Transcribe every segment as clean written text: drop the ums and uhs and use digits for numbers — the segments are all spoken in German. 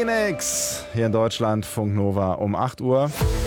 Phoenix hier in Deutschland, Funk Nova um 8:01.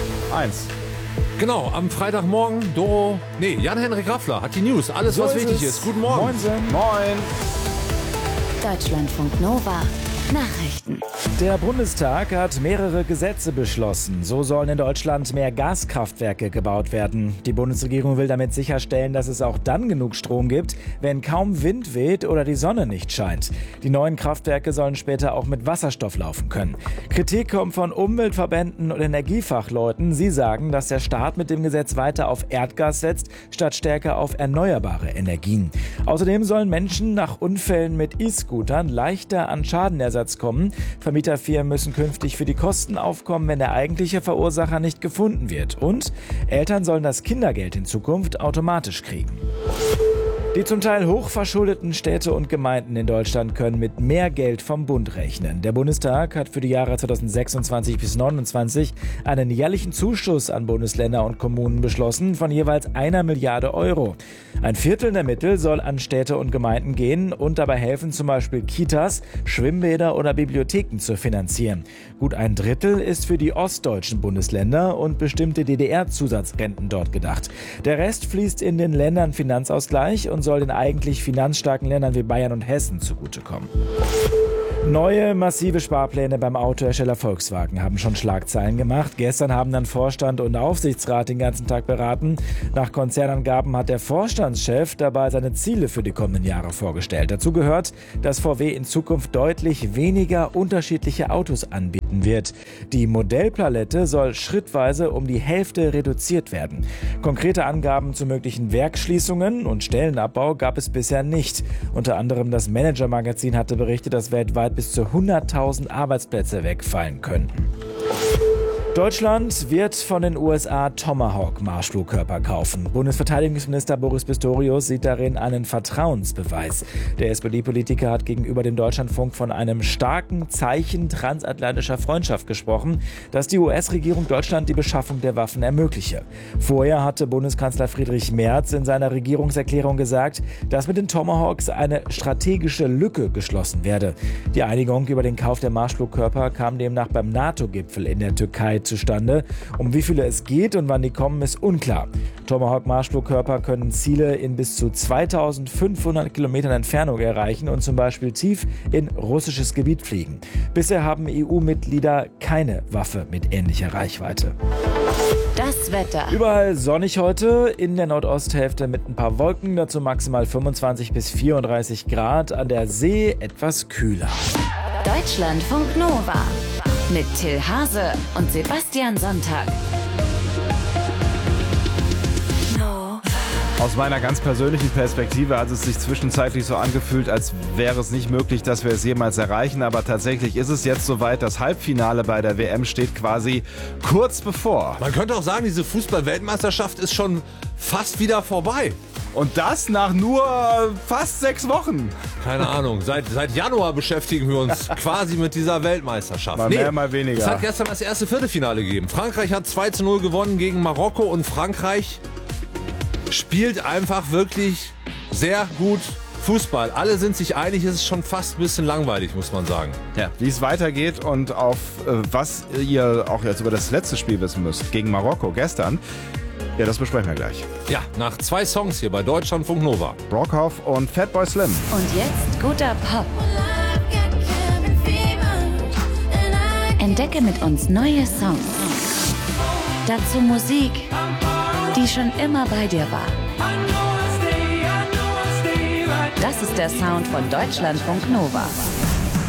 Genau, am Freitagmorgen, Jan-Henrik Raffler hat die News. Alles, was wichtig ist. Guten Morgen. Moin. Deutschlandfunk Nova. Nachrichten. Der Bundestag hat mehrere Gesetze beschlossen. So sollen in Deutschland mehr Gaskraftwerke gebaut werden. Die Bundesregierung will damit sicherstellen, dass es auch dann genug Strom gibt, wenn kaum Wind weht oder die Sonne nicht scheint. Die neuen Kraftwerke sollen später auch mit Wasserstoff laufen können. Kritik kommt von Umweltverbänden und Energiefachleuten. Sie sagen, dass der Staat mit dem Gesetz weiter auf Erdgas setzt, statt stärker auf erneuerbare Energien. Außerdem sollen Menschen nach Unfällen mit E-Scootern leichter an Schadenersatz kommen. Vermieterfirmen müssen künftig für die Kosten aufkommen, wenn der eigentliche Verursacher nicht gefunden wird. Und Eltern sollen das Kindergeld in Zukunft automatisch kriegen. Die zum Teil hochverschuldeten Städte und Gemeinden in Deutschland können mit mehr Geld vom Bund rechnen. Der Bundestag hat für die Jahre 2026 bis 2029 einen jährlichen Zuschuss an Bundesländer und Kommunen beschlossen von jeweils 1 Milliarde Euro. Ein Viertel der Mittel soll an Städte und Gemeinden gehen und dabei helfen, zum Beispiel Kitas, Schwimmbäder oder Bibliotheken zu finanzieren. Gut ein Drittel ist für die ostdeutschen Bundesländer und bestimmte DDR-Zusatzrenten dort gedacht. Der Rest fließt in den Ländern-Finanzausgleich und soll den eigentlich finanzstarken Ländern wie Bayern und Hessen zugutekommen. Neue massive Sparpläne beim Autohersteller Volkswagen haben schon Schlagzeilen gemacht. Gestern haben dann Vorstand und Aufsichtsrat den ganzen Tag beraten. Nach Konzernangaben hat der Vorstandschef dabei seine Ziele für die kommenden Jahre vorgestellt. Dazu gehört, dass VW in Zukunft deutlich weniger unterschiedliche Autos anbieten wird. Die Modellpalette soll schrittweise um die Hälfte reduziert werden. Konkrete Angaben zu möglichen Werksschließungen und Stellenabbau gab es bisher nicht. Unter anderem das Manager-Magazin hatte berichtet, dass weltweit bis zu 100.000 Arbeitsplätze wegfallen könnten. Deutschland wird von den USA Tomahawk-Marschflugkörper kaufen. Bundesverteidigungsminister Boris Pistorius sieht darin einen Vertrauensbeweis. Der SPD-Politiker hat gegenüber dem Deutschlandfunk von einem starken Zeichen transatlantischer Freundschaft gesprochen, dass die US-Regierung Deutschland die Beschaffung der Waffen ermögliche. Vorher hatte Bundeskanzler Friedrich Merz in seiner Regierungserklärung gesagt, dass mit den Tomahawks eine strategische Lücke geschlossen werde. Die Einigung über den Kauf der Marschflugkörper kam demnach beim NATO-Gipfel in der Türkei zustande. Um wie viele es geht und wann die kommen, ist unklar. Tomahawk-Marschflugkörper können Ziele in bis zu 2500 Kilometern Entfernung erreichen und zum Beispiel tief in russisches Gebiet fliegen. Bisher haben EU-Mitglieder keine Waffe mit ähnlicher Reichweite. Das Wetter. Überall sonnig heute, in der Nordosthälfte mit ein paar Wolken, dazu maximal 25 bis 34 Grad, an der See etwas kühler. Deutschlandfunk Nova. Mit Till Hase und Sebastian Sonntag. Aus meiner ganz persönlichen Perspektive hat es sich zwischenzeitlich so angefühlt, als wäre es nicht möglich, dass wir es jemals erreichen. Aber tatsächlich ist es jetzt soweit. Das Halbfinale bei der WM steht quasi kurz bevor. Man könnte auch sagen, diese Fußball-Weltmeisterschaft ist schon fast wieder vorbei. Und das nach nur fast 6 Wochen. Keine Ahnung, seit Januar beschäftigen wir uns quasi mit dieser Weltmeisterschaft. Mal mehr, mal weniger. Es hat gestern das erste Viertelfinale gegeben. Frankreich hat 2:0 gewonnen gegen Marokko und Frankreich spielt einfach wirklich sehr gut Fußball. Alle sind sich einig, es ist schon fast ein bisschen langweilig, muss man sagen. Ja, wie es weitergeht und auf was ihr auch jetzt über das letzte Spiel wissen müsst, gegen Marokko gestern, ja, das besprechen wir gleich. Ja, nach 2 Songs hier bei Deutschlandfunk Nova. Brockhoff und Fatboy Slim. Und jetzt guter Pop. Entdecke mit uns neue Songs. Dazu Musik, die schon immer bei dir war. Das ist der Sound von Deutschlandfunk Nova.